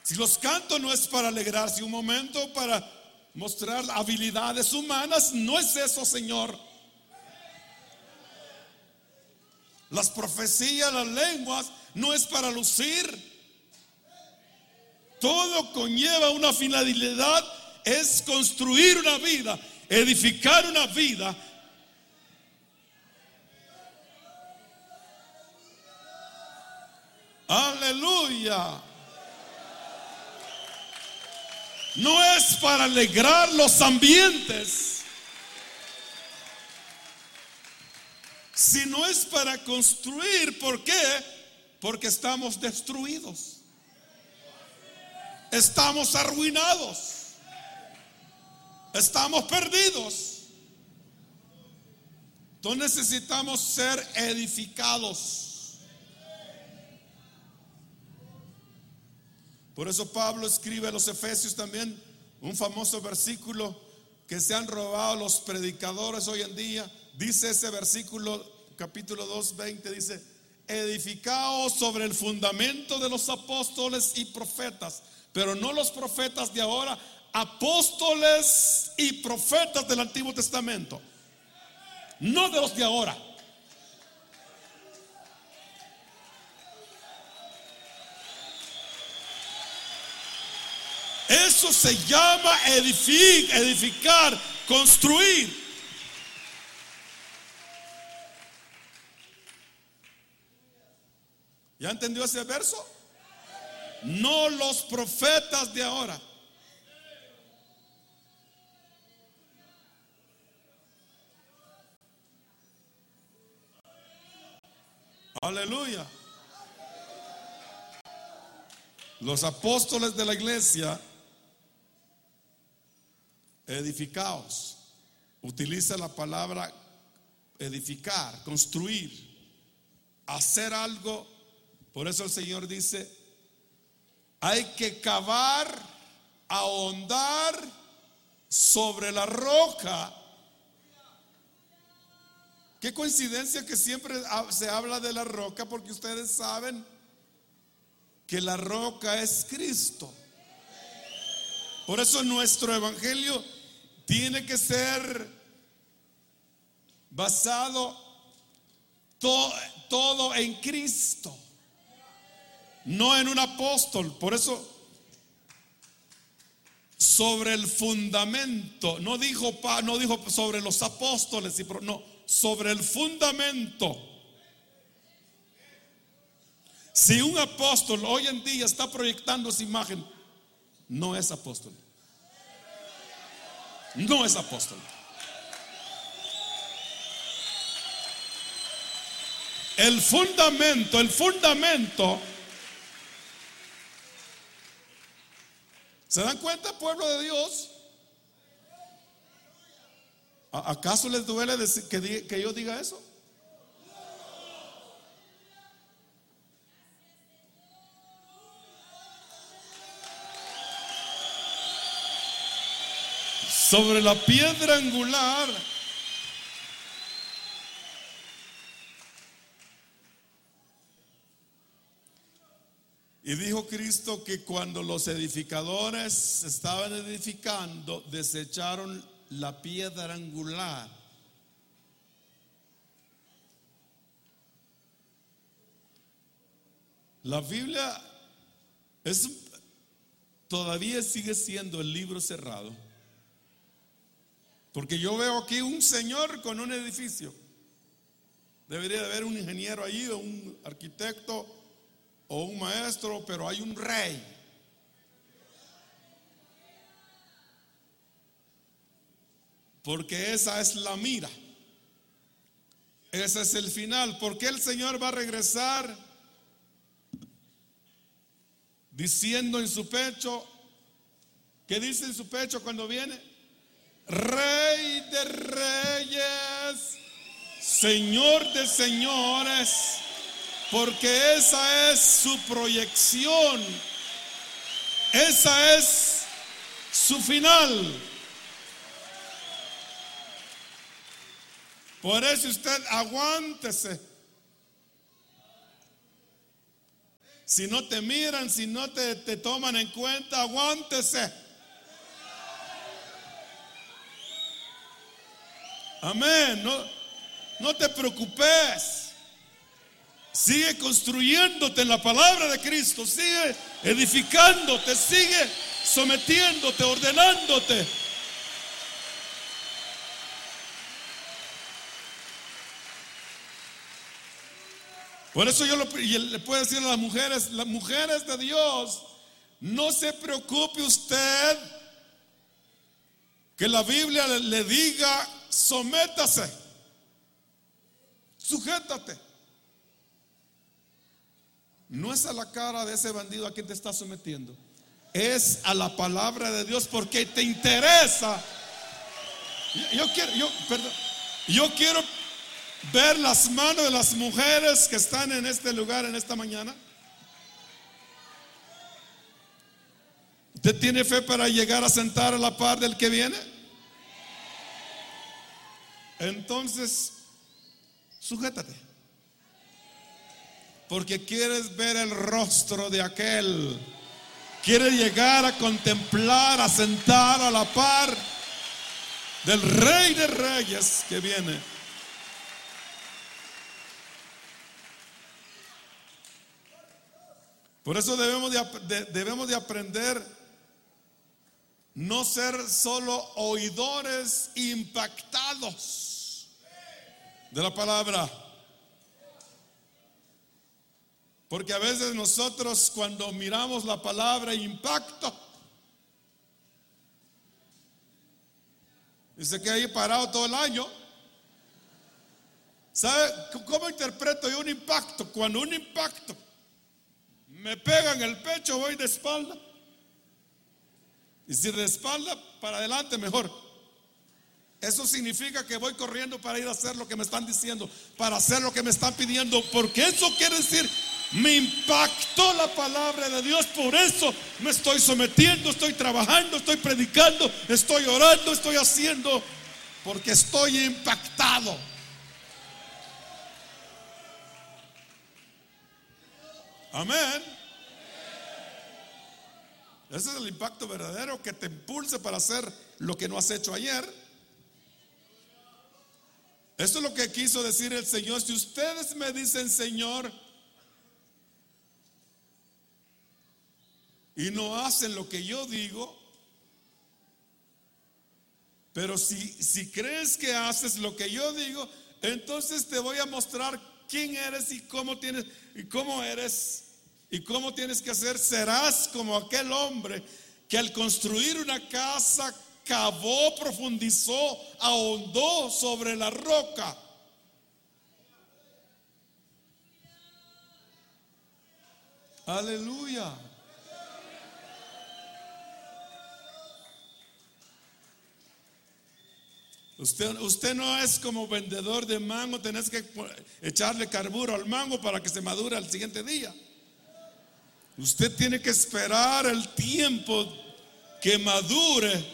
Si los canto no es para alegrarse un momento, para mostrar habilidades humanas, no es eso, Señor. Las profecías, las lenguas, no es para lucir. Todo conlleva una finalidad, es construir una vida, edificar una vida. Aleluya. No es para alegrar los ambientes, sino es para construir. ¿Por qué? Porque estamos destruidos, estamos arruinados, estamos perdidos. Entonces necesitamos ser edificados. Por eso Pablo escribe a los Efesios también un famoso versículo que se han robado los predicadores hoy en día. Dice ese versículo, capítulo 2:20, dice: edificaos sobre el fundamento de los apóstoles y profetas, pero no los profetas de ahora, apóstoles y profetas del Antiguo Testamento, no de los de ahora. Eso se llama edificar, construir. ¿Ya entendió ese verso? No los profetas de ahora. Aleluya. Los apóstoles de la iglesia, edificaos, utiliza la palabra edificar, construir, hacer algo. Por eso el Señor dice: hay que cavar, ahondar sobre la roca. Qué coincidencia que siempre se habla de la roca, porque ustedes saben que la roca es Cristo. Por eso nuestro evangelio tiene que ser basado todo en Cristo, no en un apóstol. Por eso, sobre el fundamento, no dijo sobre los apóstoles, no, sobre el fundamento. Si un apóstol hoy en día está proyectando esa imagen, no es apóstol. No es apóstol. El fundamento. ¿Se dan cuenta, pueblo de Dios? ¿Acaso les duele decir que yo diga eso? Sobre la piedra angular y dijo Cristo que cuando los edificadores estaban edificando, desecharon la piedra angular. La Biblia todavía sigue siendo el libro cerrado. Porque yo veo aquí un señor con un edificio. Debería de haber un ingeniero allí, o un arquitecto, o un maestro, pero hay un rey. Porque esa es la mira. Ese es el final. Porque el Señor va a regresar diciendo en su pecho, ¿qué dice en su pecho cuando viene? Rey de reyes, Señor de señores, porque esa es su proyección, esa es su final. Por eso usted aguántese. Si no te miran, si no te toman en cuenta, aguántese. Amén. No te preocupes. Sigue construyéndote en la palabra de Cristo. Sigue edificándote. Sigue sometiéndote, ordenándote. Por eso yo le puedo decir a las mujeres de Dios, no se preocupe usted que la Biblia le diga, sométase, sujétate. No es a la cara de ese bandido a quien te está sometiendo, es a la palabra de Dios, porque te interesa. Yo quiero ver las manos de las mujeres que están en este lugar en esta mañana. ¿Usted tiene fe para llegar a sentar a la par del que viene? Entonces, sujétate, porque quieres ver el rostro de aquel. Quieres llegar a contemplar, a sentar a la par del Rey de Reyes que viene. Por eso debemos de aprender no ser solo oidores impactados de la palabra. Porque a veces nosotros cuando miramos la palabra impacto, dice que ahí parado todo el año. ¿Sabe cómo interpreto yo un impacto? Cuando un impacto me pega en el pecho, voy de espalda. Y si de espalda para adelante, mejor. Eso significa que voy corriendo para ir a hacer lo que me están diciendo, para hacer lo que me están pidiendo, porque eso quiere decir, me impactó la palabra de Dios, por eso me estoy sometiendo, estoy trabajando, estoy predicando, estoy orando, estoy haciendo, porque estoy impactado. Amén. Ese es el impacto verdadero que te impulse para hacer lo que no has hecho ayer. Esto es lo que quiso decir el Señor. Si ustedes me dicen Señor y no hacen lo que yo digo, pero si crees que haces lo que yo digo, entonces te voy a mostrar quién eres y cómo eres y cómo tienes que hacer. Serás como aquel hombre que al construir una casa cavó, profundizó, ahondó sobre la roca. Aleluya. Usted no es como vendedor de mango, tenés que echarle carburo al mango para que se madure al siguiente día. Usted tiene que esperar el tiempo que madure.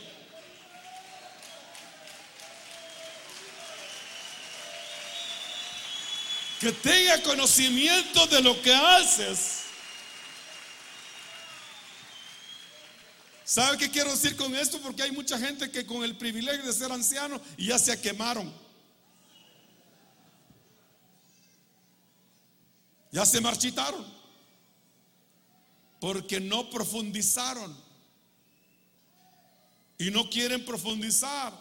Que tenga conocimiento de lo que haces. ¿Sabe qué quiero decir con esto? Porque hay mucha gente que con el privilegio de ser anciano ya se quemaron. Ya se marchitaron. Porque no profundizaron. Y no quieren profundizar.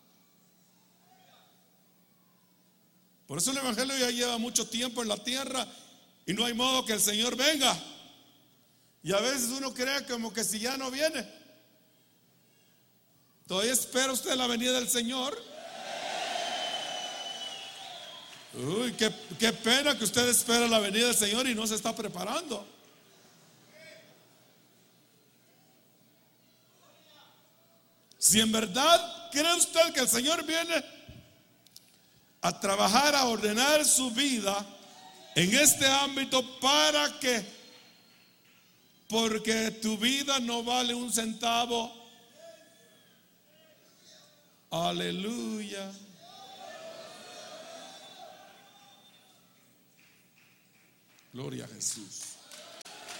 Por eso el Evangelio ya lleva mucho tiempo en la tierra y no hay modo que el Señor venga. Y a veces uno cree como que si ya no viene. ¿Todavía espera usted la venida del Señor? Uy, qué pena que usted espera la venida del Señor y no se está preparando. Si en verdad cree usted que el Señor viene a trabajar, a ordenar su vida en este ámbito, ¿para qué? Porque tu vida no vale un centavo. Aleluya. Gloria a Jesús.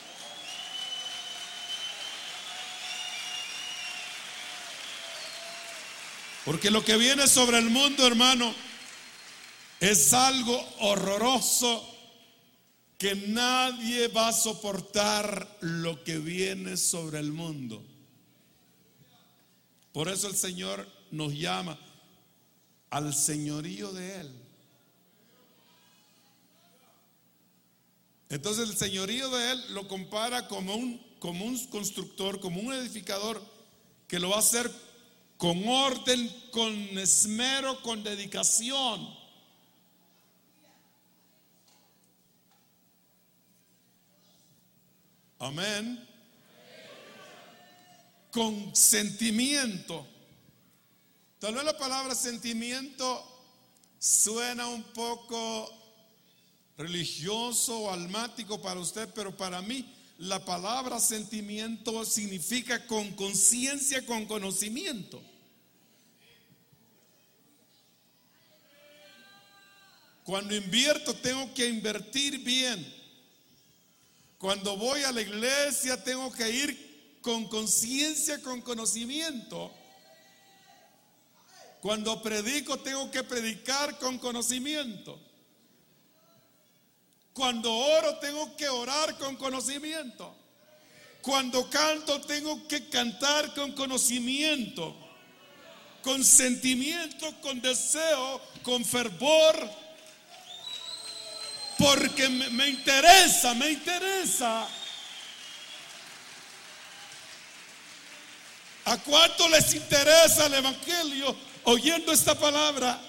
Porque lo que viene sobre el mundo, hermano, es algo horroroso que nadie va a soportar lo que viene sobre el mundo. Por eso el Señor nos llama al señorío de Él. Entonces el señorío de Él lo compara como un constructor, como un edificador que lo va a hacer con orden, con esmero, con dedicación. Amén. Con sentimiento. Tal vez la palabra sentimiento suena un poco religioso o almático para usted, pero para mí la palabra sentimiento significa con conciencia, con conocimiento. Cuando invierto tengo que invertir bien. Cuando voy a la iglesia tengo que ir con conciencia, con conocimiento. Cuando predico tengo que predicar con conocimiento. Cuando oro tengo que orar con conocimiento. Cuando canto tengo que cantar con conocimiento, con sentimiento, con deseo, con fervor, porque me interesa. ¿A cuánto les interesa el evangelio oyendo esta palabra?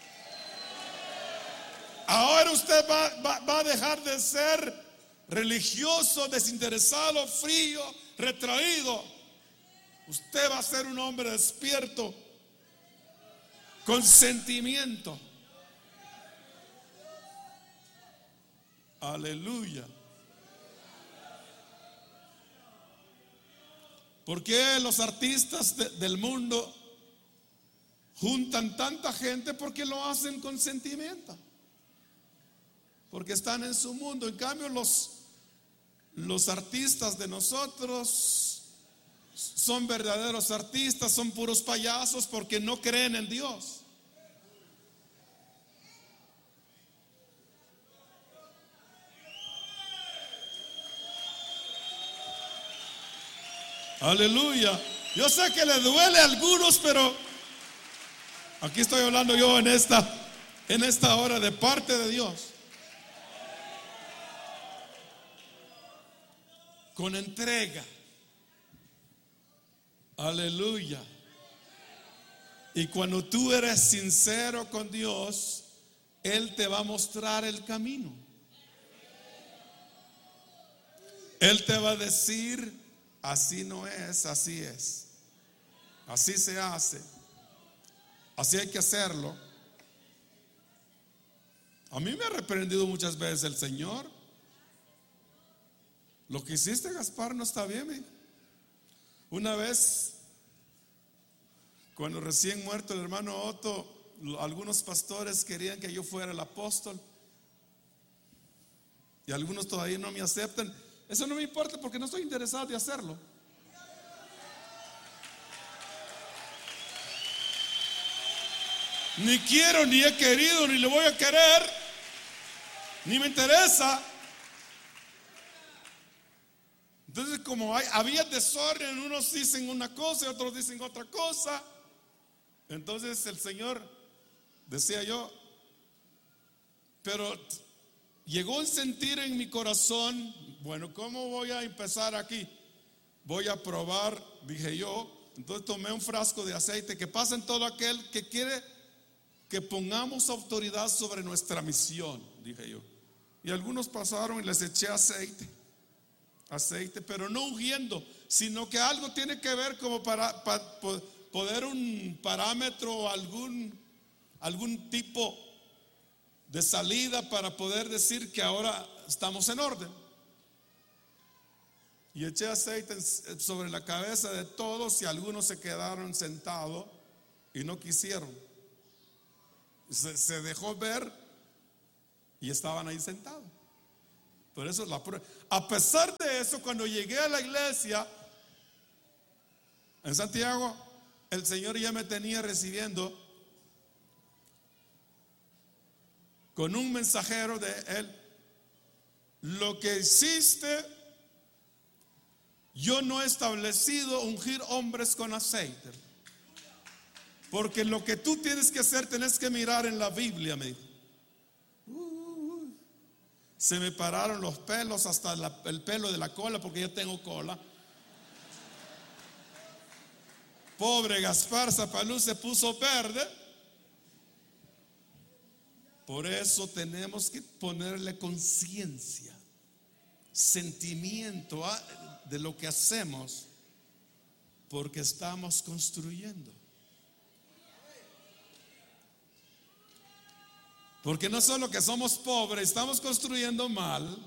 Ahora usted va a dejar de ser religioso, desinteresado, frío, retraído. Usted va a ser un hombre despierto, con sentimiento. Aleluya. ¿Por qué los artistas del mundo juntan tanta gente? Porque lo hacen con sentimiento. Porque están en su mundo. En cambio los artistas de nosotros son verdaderos artistas, son puros payasos porque no creen en Dios. Aleluya. Yo sé que le duele a algunos, pero aquí estoy hablando yo en esta hora de parte de Dios. Con entrega. Aleluya. Y cuando tú eres sincero con Dios, Él te va a mostrar el camino. Él te va a decir: así no es, así es. Así se hace. Así hay que hacerlo. A mí me ha reprendido muchas veces el Señor. Lo que hiciste, Gaspar, no está bien, ¿eh? Una vez, cuando recién muerto el hermano Otto, algunos pastores querían que yo fuera el apóstol. Y algunos todavía no me aceptan. Eso no me importa porque no estoy interesado de hacerlo. Ni quiero, ni he querido, ni le voy a querer, ni me interesa. Entonces, como había desorden, unos dicen una cosa y otros dicen otra cosa. Entonces el Señor, decía yo, pero llegó un sentir en mi corazón: bueno, ¿cómo voy a empezar aquí? Voy a probar, dije yo. Entonces tomé un frasco de aceite, que pasa en todo aquel que quiere que pongamos autoridad sobre nuestra misión, dije yo. Y algunos pasaron y les eché aceite, pero no ungiendo, sino que algo tiene que ver como para poder un parámetro, algún tipo de salida para poder decir que ahora estamos en orden. Y eché aceite sobre la cabeza de todos y algunos se quedaron sentados y no quisieron. Se dejó ver y estaban ahí sentados. Por eso la prueba. A pesar de eso, cuando llegué a la iglesia en Santiago, el Señor ya me tenía recibiendo con un mensajero de Él. Lo que hiciste, yo no he establecido ungir hombres con aceite. Porque lo que tú tienes que hacer, tienes que mirar en la Biblia, me dijo. Se me pararon los pelos, hasta el pelo de la cola, porque yo tengo cola. Pobre Gaspar Zapalú se puso verde. Por eso tenemos que ponerle conciencia, sentimiento de lo que hacemos, porque estamos construyendo. Porque no solo que somos pobres, estamos construyendo mal.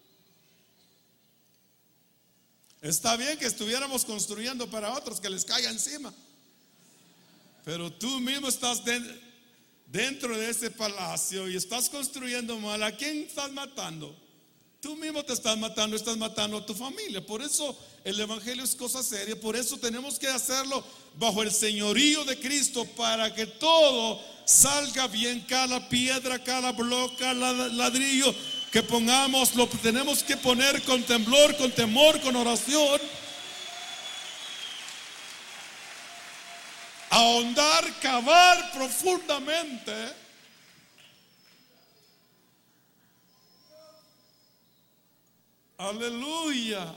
Está bien que estuviéramos construyendo para otros, que les caiga encima. Pero tú mismo estás dentro de ese palacio y estás construyendo mal. ¿A quién estás matando? Tú mismo te estás matando a tu familia. Por eso el evangelio es cosa seria. Por eso tenemos que hacerlo bajo el señorío de Cristo, para que todo salga bien. Cada piedra, cada bloque, cada ladrillo que pongamos, lo tenemos que poner con temblor, con temor, con oración. Ahondar, cavar profundamente. Aleluya.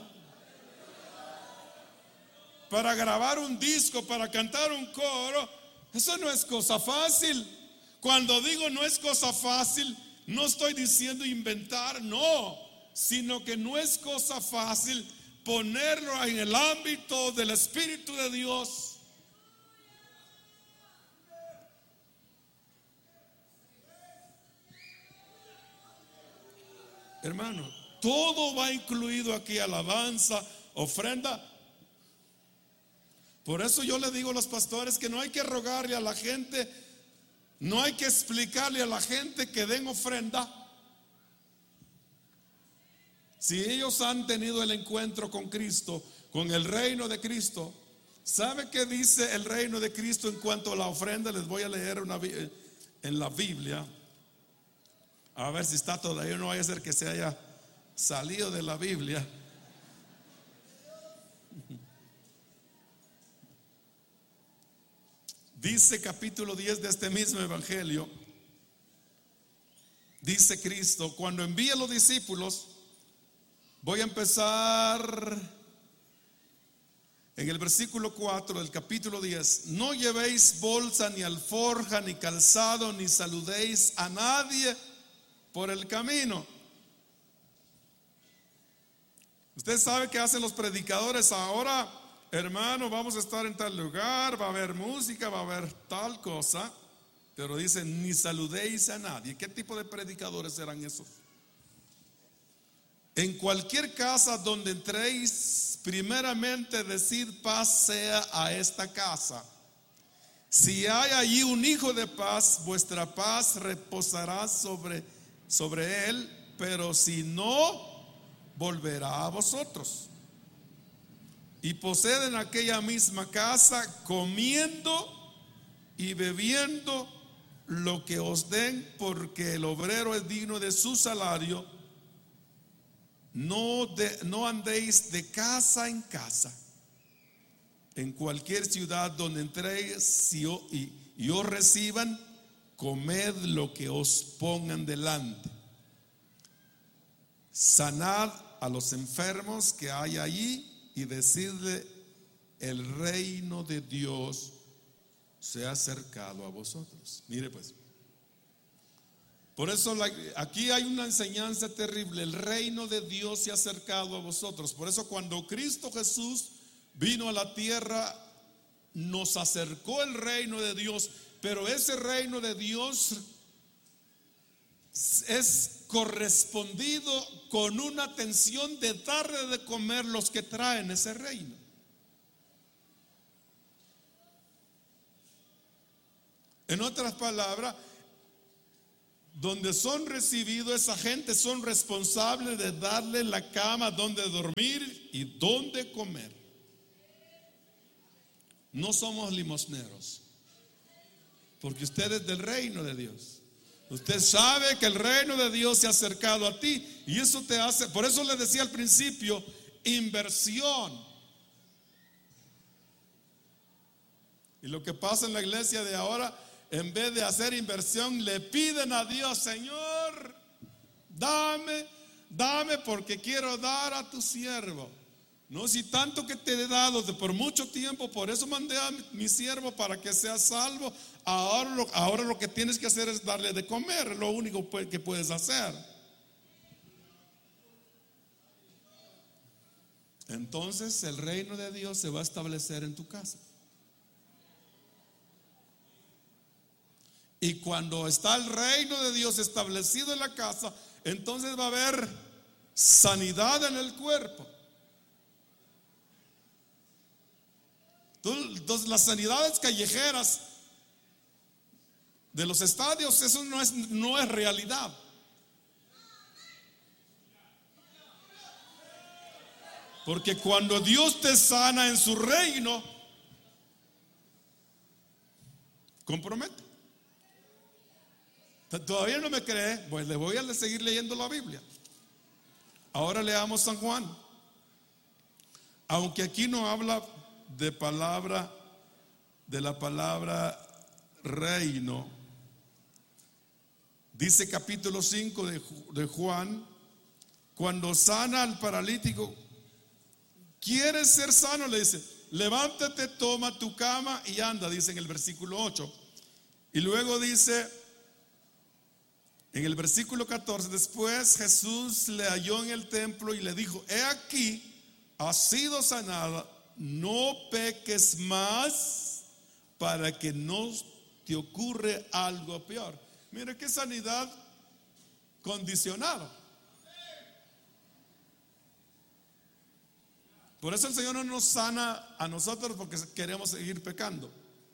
Para grabar un disco, para cantar un coro, eso no es cosa fácil. Cuando digo no es cosa fácil, no estoy diciendo inventar, no, sino que no es cosa fácil ponerlo en el ámbito del Espíritu de Dios. Hermano, todo va incluido aquí: alabanza, ofrenda. Por eso yo le digo a los pastores que no hay que rogarle a la gente, no hay que explicarle a la gente que den ofrenda. Si ellos han tenido el encuentro con Cristo, con el reino de Cristo, ¿sabe qué dice el reino de Cristo en cuanto a la ofrenda? Les voy a leer en la Biblia. A ver si está todavía, no vaya a ser que se haya salido de la Biblia. Dice capítulo 10 de este mismo evangelio. Dice Cristo, cuando envíe a los discípulos, voy a empezar en el versículo 4 del capítulo 10. No llevéis bolsa, ni alforja, ni calzado, ni saludéis a nadie por el camino. Usted sabe qué hacen los predicadores ahora. Hermano, vamos a estar en tal lugar, va a haber música, va a haber tal cosa, pero dicen ni saludéis a nadie. ¿Qué tipo de predicadores serán esos? En cualquier casa donde entréis, primeramente decid paz sea a esta casa. Si hay allí un hijo de paz, vuestra paz reposará sobre él, pero si no, volverá a vosotros. Y poseen en aquella misma casa, comiendo y bebiendo lo que os den, porque el obrero es digno de su salario. No andéis de casa en casa. En cualquier ciudad donde entréis y os reciban, comed lo que os pongan delante. Sanad a los enfermos que hay allí y decidle: el reino de Dios se ha acercado a vosotros. Mire pues, por eso aquí hay una enseñanza terrible. El reino de Dios se ha acercado a vosotros. Por eso cuando Cristo Jesús vino a la tierra, nos acercó el reino de Dios. Pero ese reino de Dios es correspondido con una atención de darle de comer los que traen ese reino. En otras palabras, donde son recibidos, esa gente son responsables de darle la cama donde dormir y donde comer. no somos limosneros, porque usted es del reino de Dios. Usted sabe que el reino de Dios se ha acercado a ti, y eso te hace, por eso le decía al principio, inversión. Y lo que pasa en la iglesia de ahora, en vez de hacer inversión, le piden a Dios: Señor, dame porque quiero dar a tu siervo. No, si tanto que te he dado por mucho tiempo, por eso mandé a mi siervo para que sea salvo. Ahora lo que tienes que hacer es darle de comer, es lo único que puedes hacer. Entonces el reino de Dios se va a establecer en tu casa. Y cuando está el reino de Dios establecido en la casa, entonces va a haber sanidad en el cuerpo. Entonces, las sanidades callejeras de los estadios, eso no es realidad. Porque cuando Dios te sana en su reino, compromete. ¿Todavía no me cree? Pues le voy a seguir leyendo la Biblia. Ahora leamos San Juan. Aunque aquí no habla de la palabra reino, dice capítulo 5 de Juan, cuando sana al paralítico, ¿quieres ser sano? Le dice: levántate, toma tu cama y anda, dice en el versículo 8. Y luego dice en el versículo 14: después Jesús le halló en el templo y le dijo: he aquí, has sido sanada, no peques más para que no te ocurra algo peor. Mira qué sanidad condicionada. Por eso el Señor no nos sana a nosotros porque queremos seguir pecando.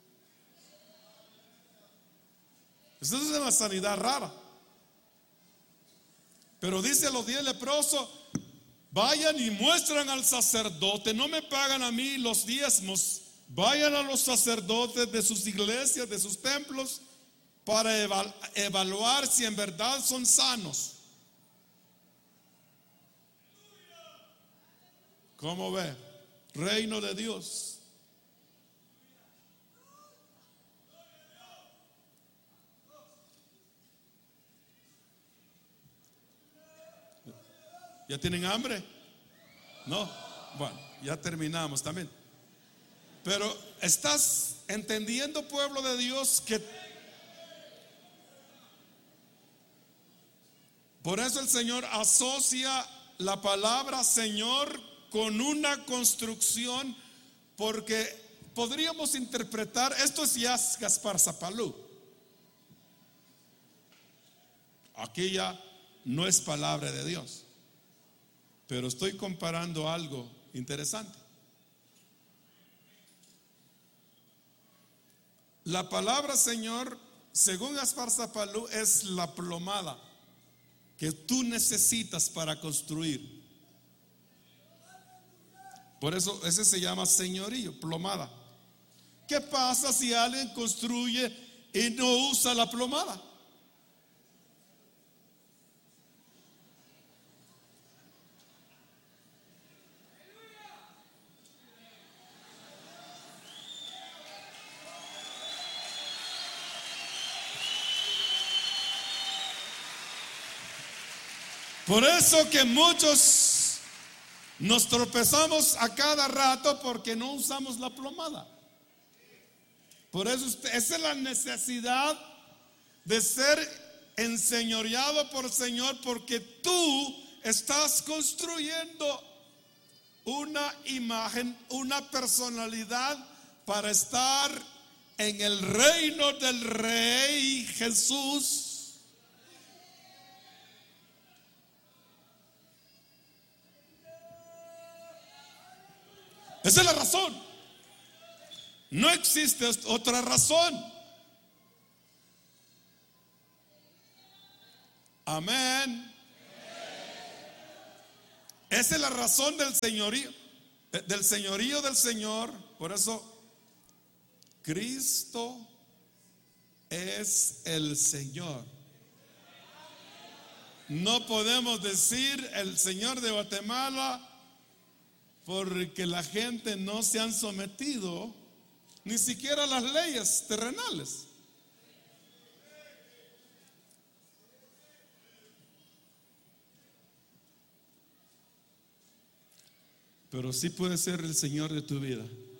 Eso es una sanidad rara. Pero dice a los 10 leprosos: vayan y muestran al sacerdote, no me pagan a mí los diezmos, vayan a los sacerdotes de sus iglesias, de sus templos, para evaluar si en verdad son sanos. ¿Cómo ve? Reino de Dios. ¿Ya tienen hambre? No. Bueno, ya terminamos también. Pero ¿estás entendiendo, pueblo de Dios, que por eso el Señor asocia la palabra Señor con una construcción? Porque podríamos interpretar, esto es ya Gaspar Zapalú. Aquí ya no es palabra de Dios. Pero estoy comparando algo interesante. La palabra Señor, según Gaspar Zapalú, es la plomada que tú necesitas para construir. Por eso ese se llama señorío, plomada. ¿Qué pasa si alguien construye y no usa la plomada? Por eso que muchos nos tropezamos a cada rato porque no usamos la plomada. Por eso esa es la necesidad de ser enseñoreado por el Señor, porque tú estás construyendo una imagen, una personalidad para estar en el reino del Rey Jesús. Esa es la razón. No existe otra razón. Amén. Esa es la razón del señorío del Señor. Por eso Cristo es el Señor. No podemos decir el Señor de Guatemala porque la gente no se han sometido ni siquiera a las leyes terrenales. Pero sí puede ser el Señor de tu vida.